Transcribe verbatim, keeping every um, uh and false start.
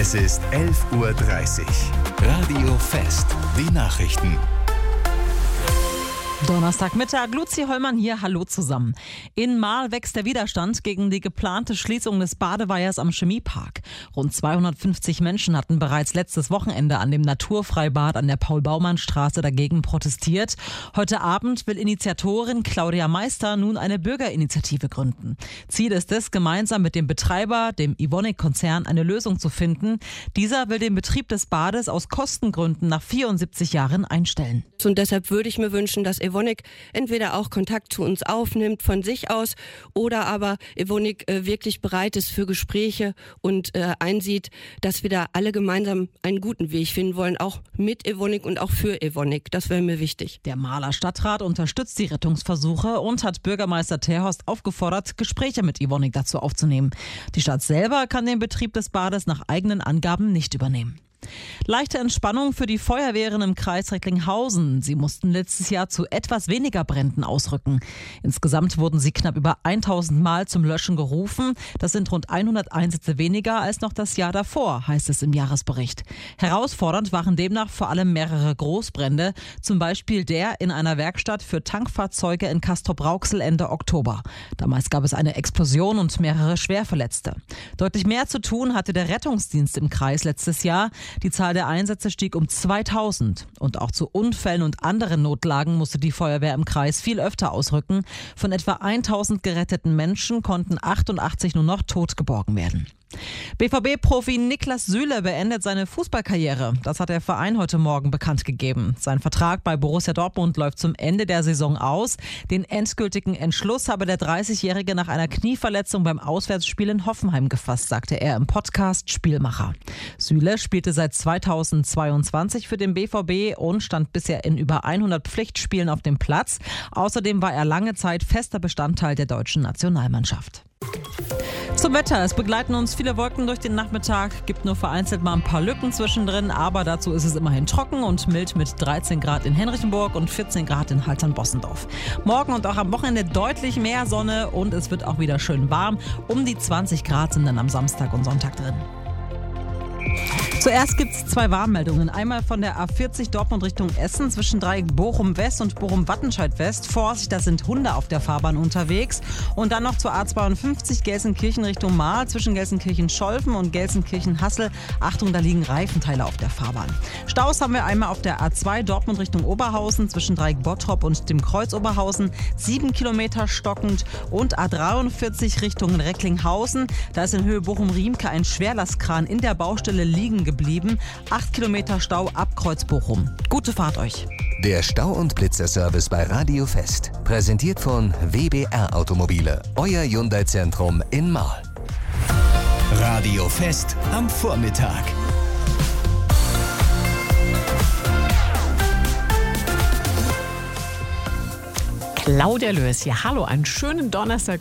Es ist elf Uhr dreißig. Radio Fest. Die Nachrichten. Donnerstagmittag, Luzi Hollmann hier, hallo zusammen. In Marl wächst der Widerstand gegen die geplante Schließung des Badeweihers am Chemiepark. Rund zweihundertfünfzig Menschen hatten bereits letztes Wochenende an dem Naturfreibad an der Paul-Baumann-Straße dagegen protestiert. Heute Abend will Initiatorin Claudia Meister nun eine Bürgerinitiative gründen. Ziel ist es, gemeinsam mit dem Betreiber, dem Evonik-Konzern, eine Lösung zu finden. Dieser will den Betrieb des Bades aus Kostengründen nach vierundsiebzig Jahren einstellen. Und deshalb würde ich mir wünschen, dass Evonik entweder auch Kontakt zu uns aufnimmt von sich aus oder aber Evonik äh, wirklich bereit ist für Gespräche und äh, einsieht, dass wir da alle gemeinsam einen guten Weg finden wollen, auch mit Evonik und auch für Evonik. Das wäre mir wichtig. Der Marler Stadtrat unterstützt die Rettungsversuche und hat Bürgermeister Terhorst aufgefordert, Gespräche mit Evonik dazu aufzunehmen. Die Stadt selber kann den Betrieb des Bades nach eigenen Angaben nicht übernehmen. Leichte Entspannung für die Feuerwehren im Kreis Recklinghausen. Sie mussten letztes Jahr zu etwas weniger Bränden ausrücken. Insgesamt wurden sie knapp über tausend Mal zum Löschen gerufen. Das sind rund hundert Einsätze weniger als noch das Jahr davor, heißt es im Jahresbericht. Herausfordernd waren demnach vor allem mehrere Großbrände, zum Beispiel der in einer Werkstatt für Tankfahrzeuge in Castrop-Rauxel Ende Oktober. Damals gab es eine Explosion und mehrere Schwerverletzte. Deutlich mehr zu tun hatte der Rettungsdienst im Kreis letztes Jahr. Die Zahl der Einsätze stieg um zweitausend. Und auch zu Unfällen und anderen Notlagen musste die Feuerwehr im Kreis viel öfter ausrücken. Von etwa tausend geretteten Menschen konnten achtundachtzig nur noch tot geborgen werden. B V B-Profi Niklas Süle beendet seine Fußballkarriere. Das hat der Verein heute Morgen bekannt gegeben. Sein Vertrag bei Borussia Dortmund läuft zum Ende der Saison aus. Den endgültigen Entschluss habe der dreißigjährige nach einer Knieverletzung beim Auswärtsspiel in Hoffenheim gefasst, sagte er im Podcast Spielmacher. Süle spielte seit zweitausendzweiundzwanzig für den B V B und stand bisher in über hundert Pflichtspielen auf dem Platz. Außerdem war er lange Zeit fester Bestandteil der deutschen Nationalmannschaft. Zum Wetter. Es begleiten uns viele Wolken durch den Nachmittag, gibt nur vereinzelt mal ein paar Lücken zwischendrin, aber dazu ist es immerhin trocken und mild mit dreizehn Grad in Henrichenburg und vierzehn Grad in Haltern-Bossendorf. Morgen und auch am Wochenende deutlich mehr Sonne und es wird auch wieder schön warm. Um die zwanzig Grad sind dann am Samstag und Sonntag drin. Zuerst gibt es zwei Warnmeldungen. Einmal von der A vierzig Dortmund Richtung Essen zwischen Dreieck Bochum West und Bochum Wattenscheid West. Vorsicht, da sind Hunde auf der Fahrbahn unterwegs. Und dann noch zur A zweiundfünfzig Gelsenkirchen Richtung Marl zwischen Gelsenkirchen-Scholven und Gelsenkirchen-Hassel. Achtung, da liegen Reifenteile auf der Fahrbahn. Staus haben wir einmal auf der A zwei Dortmund Richtung Oberhausen zwischen Dreieck Bottrop und dem Kreuz Oberhausen. Sieben Kilometer stockend. Und A dreiundvierzig Richtung Recklinghausen. Da ist in Höhe Bochum-Riemke ein Schwerlastkran in der Baustelle liegen geblieben. geblieben. Acht Kilometer Stau ab Kreuz Bochum. Gute Fahrt euch. Der Stau- und Blitzerservice bei Radio Fest. Präsentiert von W B R Automobile. Euer Hyundai-Zentrum in Marl. Radio Fest am Vormittag. Claudia Lös, ja hallo, einen schönen Donnerstag.